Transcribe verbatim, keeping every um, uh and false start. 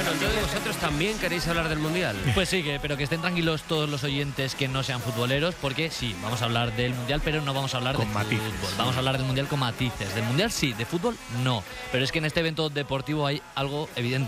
Bueno, entonces vosotros también queréis hablar del Mundial. Pues sí, que, pero que estén tranquilos todos los oyentes que no sean futboleros, porque sí, vamos a hablar del Mundial, pero no vamos a hablar Con de matices. fútbol. Vamos a hablar del Mundial con matices. Del Mundial sí, de fútbol no. Pero es que en este evento deportivo hay algo evidente.